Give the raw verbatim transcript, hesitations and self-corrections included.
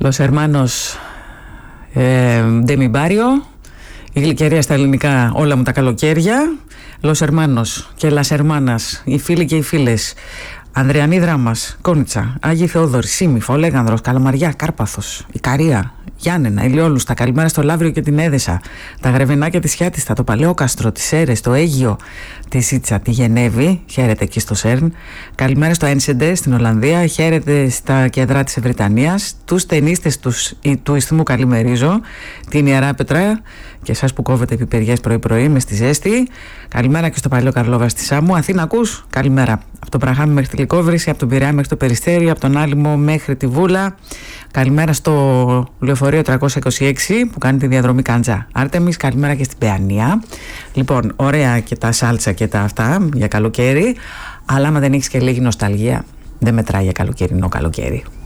Los Hermanos ε, de mi barrio, η γλυκερία στα ελληνικά όλα μου τα καλοκαίρια. Los Hermanos και Las Hermanas, οι φίλοι και οι φίλες. Ανδριανή Δράμας, Κόνιτσα, Άγιοι Θεόδωρη, Σίμιφ, Ολέγανδρος, Καλαμαριά, Κάρπαθος, Ικαρία, Γιάννενα, Ηλιόλουστα, καλημέρα στο Λαύριο και την Έδεσα, τα Γρεβενάκια της Χιάτιστα, το Παλαιόκαστρο, τις Σέρες, το Αίγιο, τη Σίτσα, τη Γενέβη, χαίρετε εκεί στο Σέρν, καλημέρα στο Ένσεντε στην Ολλανδία, χαίρετε στα κέντρα της Βρυτανίας, τους ταινίστες τους, του Ισθμού καλημερίζω, την Ιερά Πετρά και εσάς που κόβετε πιπεριές πρωί-πρωί με στη ζέστη, καλημέρα και στο Παλαιό Καρλόβα στη Σάμου. Αθήνα ακούς, καλημέρα. Από το Πραγάμι μέχρι τη Λυκόβρηση, από τον Πειραιά μέχρι το Περιστέρι, από τον Άλυμο μέχρι τη Βούλα. Καλημέρα στο λεωφορείο τριακόσια είκοσι έξι που κάνει τη διαδρομή Κάντζα Άρτεμις. Καλημέρα και στην Παιανία. Λοιπόν, ωραία και τα σάλτσα και τα αυτά για καλοκαίρι. Αλλά άμα δεν έχεις και λίγη νοσταλγία, δεν μετράει για καλοκαιρινό καλοκαίρι.